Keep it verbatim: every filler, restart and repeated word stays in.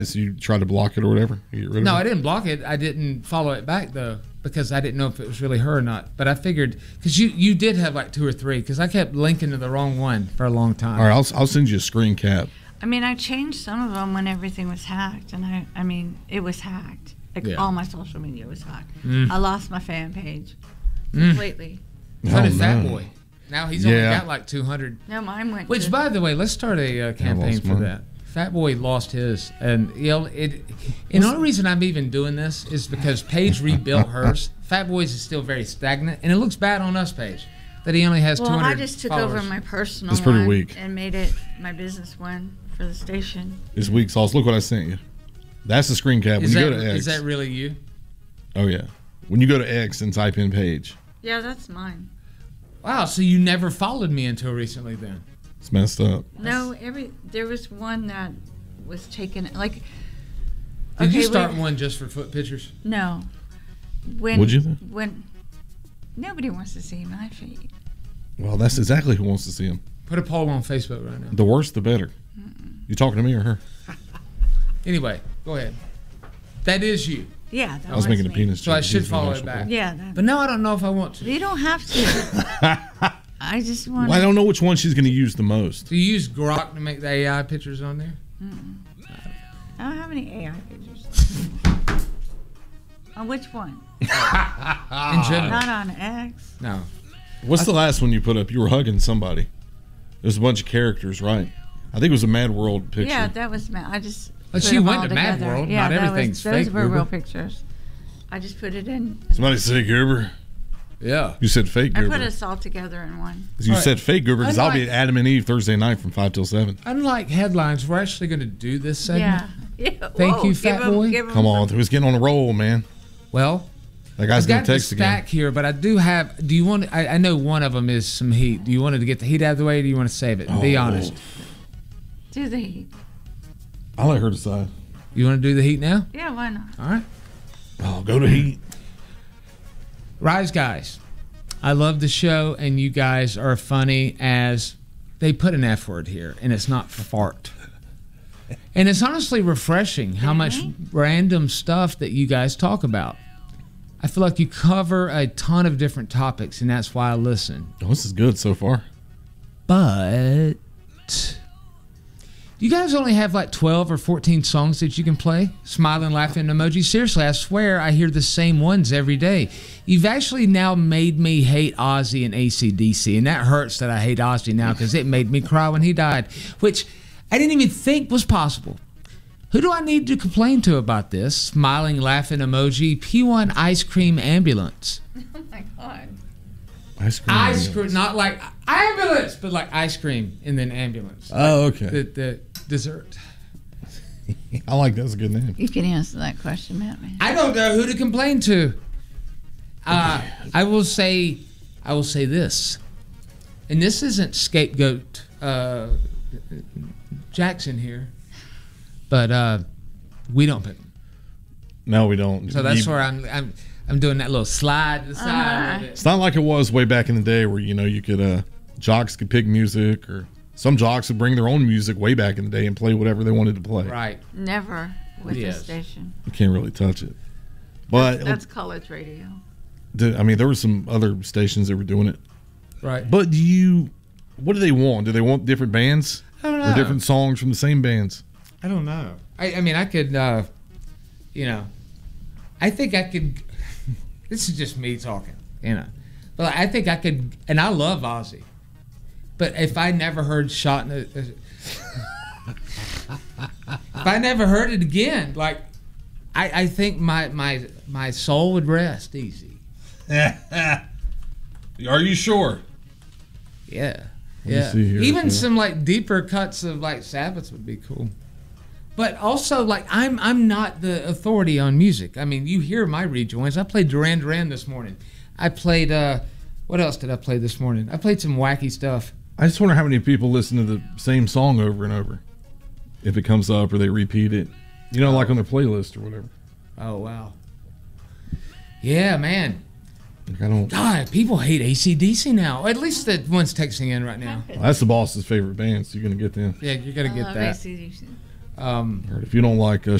So you tried to block it or whatever? You get rid of No, it? I didn't block it. I didn't follow it back, though, because I didn't know if it was really her or not. But I figured, because you, you did have like two or three, because I kept linking to the wrong one for a long time. All right, I'll, I'll send you a screen cap. I mean, I changed some of them when everything was hacked, and I, I mean, it was hacked. Like, Yeah. all my social media was hacked. Mm. I lost my fan page Mm. completely. So Oh, did Fat no. Boy. Now he's only Yeah. got like two hundred. No, mine went Which, to... by the way, let's start a uh, campaign lost for mine. that. Fat Boy lost his, and you know, it. And the only reason I'm even doing this is because Paige rebuilt hers. Fat Boy's is still very stagnant, and it looks bad on us, Paige, that he only has Well, two hundred I just took followers. over my personal That's pretty one weak. and made it my business one for the station. It's weak sauce. Look what I sent you. That's the screen cap. When Is you that, go to X. is that really you? Oh, yeah. When you go to X and type in Paige, Yeah, that's mine. Wow, so you never followed me until recently, then? it's messed up. No, every there was one that was taken, like... Did okay, you start when- one just for foot pictures? No. When, Would you then? When... Nobody wants to see my feet. Well, that's exactly who wants to see him. Put a poll on Facebook right now. The worse, the better. You talking to me or her? Anyway, go ahead. That is you. Yeah, that I was making a me. penis So I joke. should He's follow it actual- back. Yeah, that, But now I don't know if I want to. you don't have to. I just want Well, I don't know which one she's going to use the most. Do you use Grok to make the A I pictures on there? I don't have any A I pictures. On which one? In general. Not on X. No. What's the last one you put up? You were hugging somebody. There's a bunch of characters, right? I think it was a Mad World picture. Yeah, that was Mad. I just. But put she them went all to Mad together. World. Yeah, Not that everything's was, those fake, were real Goober. pictures. I just put it in. Somebody say Goober. Yeah. You said fake I Goober. put us all together in one. You All said right. fake Goober because I'll be at Unlike- Adam and Eve Thursday night from five till seven. Unlike headlines, we're actually going to do this segment. Yeah. yeah. Thank Whoa, you, give Fat 'em- Boy. give 'em Come some- on, he was getting on a roll, man. Well, That guy's I've going got to the text stack again. here, but I do have. Do you want? I, I know one of them is some heat. Do you want to get the heat out of the way, or do you want to save it? Be Oh. honest. Do the heat. I'll let her decide. You want to do the heat now? Yeah, why not? All right. Oh, go to Heat. Rise Guys. I love the show, and you guys are funny as they put an F word here, and it's not fart. And it's honestly refreshing how much random stuff that you guys talk about. I feel like you cover a ton of different topics, and that's why I listen. Oh, this is good so far. But you guys only have like twelve or fourteen songs that you can play? Smiling, laughing emoji. Seriously, I swear I hear the same ones every day. You've actually now made me hate Ozzy and A C D C, and that hurts that I hate Ozzy now because it made me cry when he died, which I didn't even think was possible. Who do I need to complain to about this? Smiling, laughing emoji, P one ice cream ambulance. Oh my god. Ice cream. Ice cream, not like ambulance, but like ice cream and then ambulance. Oh, okay. The, the dessert. I like that's a good name. You can answer that question, Matt. Man. I don't know who to complain to. Uh, I will say, I will say this, and this isn't scapegoat uh, Jackson here, but uh, we don't pick him. No, we don't. So that's You- where I'm. I'm. I'm doing that little slide to the side. of it. It's not like it was way back in the day where, you know, you could, uh, jocks could pick music, or some jocks would bring their own music way back in the day and play whatever they wanted to play. Right. Never with Yes. this station. You can't really touch it. But, That's college radio. the- I mean, there were some other stations that were doing it. Right. But do you, what do they want? Do they want different bands? I don't know. Or different songs from the same bands? I don't know. I, I mean, I could, uh, you know, I think I could. This is just me talking, you know. But I think I could, and I love Ozzy. But if I never heard "Shot in the," if I never heard it again, like, I, I think my my my soul would rest easy. Are you sure? Yeah, me yeah. see here, Even yeah. some like deeper cuts of like Sabbath would be cool. But also, like, I'm I'm not the authority on music. I mean, you hear my rejoins. I played Duran Duran this morning. I played, uh, what else did I play this morning? I played some wacky stuff. I just wonder how many people listen to the same song over and over. If it comes up or they repeat it. You know, like on their playlist or whatever. Oh, wow. Yeah, man. Like I don't. God, people hate A C D C now. At least the ones texting in right now. Well, that's the boss's favorite band, so you're gonna get them. Yeah, you're going to I get love that. A C D C. Um, Or if you don't like uh,